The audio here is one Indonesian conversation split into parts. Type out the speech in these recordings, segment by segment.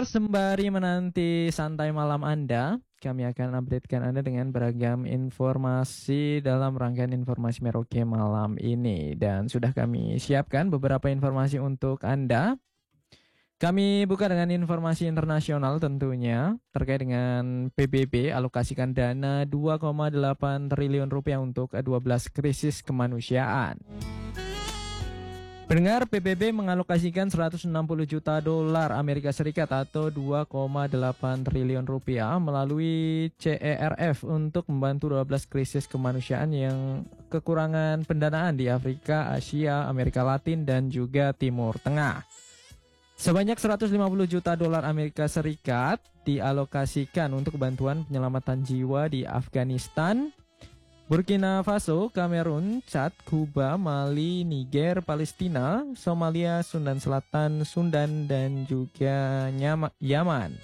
Pendengar, sembari menanti santai malam Anda, kami akan updatekan Anda dengan beragam informasi dalam rangkaian informasi Merauke malam ini. Dan sudah kami siapkan beberapa informasi untuk Anda. Kami buka dengan informasi internasional tentunya terkait dengan PBB alokasikan dana 2,8 triliun rupiah untuk 12 krisis kemanusiaan. Pendengar, PBB mengalokasikan 160 juta dolar Amerika Serikat atau 2,8 triliun rupiah melalui CERF untuk membantu 12 krisis kemanusiaan yang kekurangan pendanaan di Afrika, Asia, Amerika Latin, dan juga Timur Tengah. Sebanyak 150 juta dolar Amerika Serikat dialokasikan untuk bantuan penyelamatan jiwa di Afghanistan, Burkina Faso, Kamerun, Chad, Kuba, Mali, Niger, Palestina, Somalia, Sudan Selatan, Sudan, dan juga Yaman.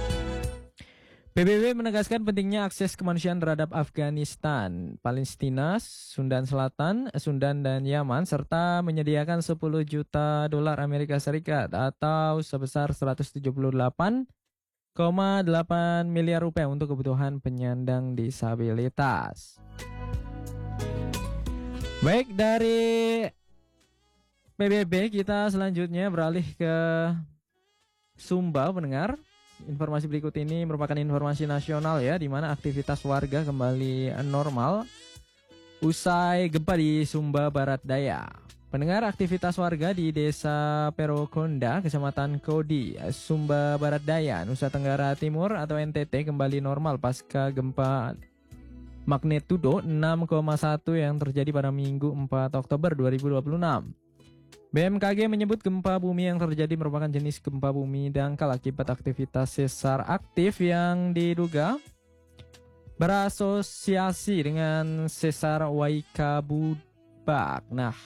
PBB menegaskan pentingnya akses kemanusiaan terhadap Afghanistan, Palestina, Sudan Selatan, Sudan, dan Yaman, serta menyediakan 10 juta dolar Amerika Serikat atau sebesar 178,8 miliar rupiah untuk kebutuhan penyandang disabilitas. Baik, dari PBB kita selanjutnya beralih ke Sumba, pendengar. Informasi berikut ini merupakan informasi nasional ya, di mana aktivitas warga kembali normal usai gempa di Sumba Barat Daya. Pendengar, aktivitas warga di Desa Perokonda, Kecamatan Kodi, Sumba Barat Daya, Nusa Tenggara Timur atau NTT kembali normal pasca gempa magnitudo 6,1 yang terjadi pada Minggu 4 Oktober 2026. BMKG menyebut gempa bumi yang terjadi merupakan jenis gempa bumi dangkal akibat aktivitas sesar aktif yang diduga berasosiasi dengan sesar Waikabubak. Nah,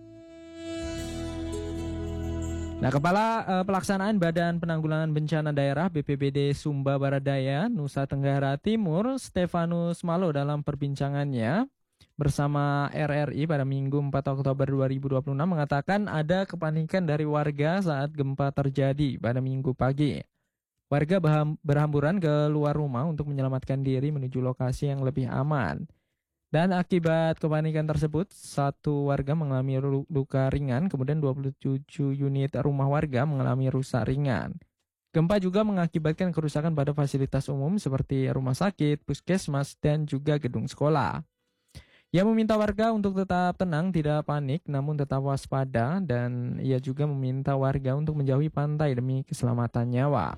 Kepala Pelaksanaan Badan Penanggulangan Bencana Daerah BPBD Sumba Barat Daya, Nusa Tenggara Timur, Stefanus Malo dalam perbincangannya bersama RRI pada Minggu 4 Oktober 2026 mengatakan ada kepanikan dari warga saat gempa terjadi pada Minggu pagi. Warga berhamburan ke luar rumah untuk menyelamatkan diri menuju lokasi yang lebih aman. Dan akibat kepanikan tersebut, satu warga mengalami luka ringan, kemudian 27 unit rumah warga mengalami rusak ringan. Gempa juga mengakibatkan kerusakan pada fasilitas umum seperti rumah sakit, puskesmas, dan juga gedung sekolah. Ia meminta warga untuk tetap tenang, tidak panik, namun tetap waspada, dan ia juga meminta warga untuk menjauhi pantai demi keselamatan nyawa.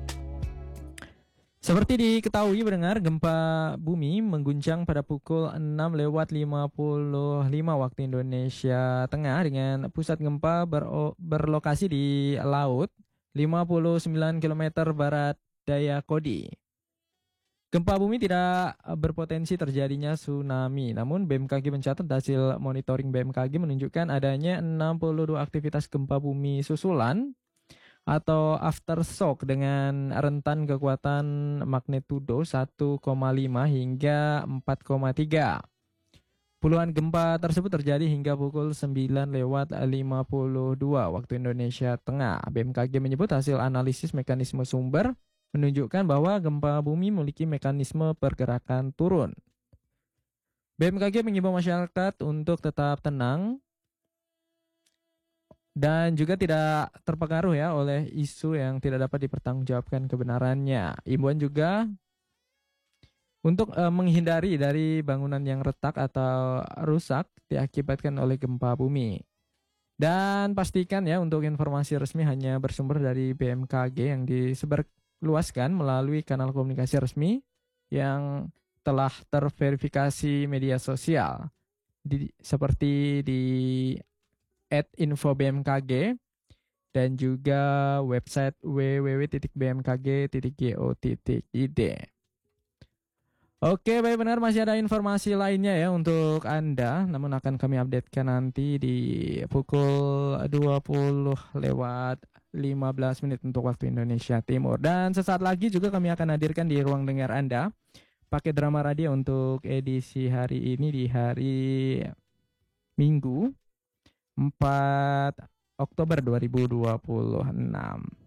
Seperti diketahui pendengar, gempa bumi mengguncang pada pukul 6:55 waktu Indonesia Tengah dengan pusat gempa berlokasi di laut 59 km barat daya Kodi. Gempa bumi tidak berpotensi terjadinya tsunami, namun BMKG mencatat hasil monitoring BMKG menunjukkan adanya 62 aktivitas gempa bumi susulan atau aftershock dengan rentan kekuatan magnitudo 1,5 hingga 4,3. Puluhan gempa tersebut terjadi hingga pukul 9:52 waktu Indonesia Tengah. BMKG menyebut hasil analisis mekanisme sumber menunjukkan bahwa gempa bumi memiliki mekanisme pergerakan turun. BMKG mengimbau masyarakat untuk tetap tenang dan juga tidak terpengaruh ya oleh isu yang tidak dapat dipertanggungjawabkan kebenarannya. Imbauan juga untuk menghindari dari bangunan yang retak atau rusak diakibatkan oleh gempa bumi. Dan pastikan ya untuk informasi resmi hanya bersumber dari BMKG yang disebarluaskan melalui kanal komunikasi resmi yang telah terverifikasi media sosial seperti di @info_bmkg dan juga website www.bmkg.go.id. Oke, baik, benar, masih ada informasi lainnya ya untuk Anda, namun akan kami updatekan nanti di pukul 20:15 untuk waktu Indonesia Timur. Dan sesaat lagi juga kami akan hadirkan di ruang dengar Anda pakai drama radio untuk edisi hari ini di hari Minggu 4 Oktober 2026.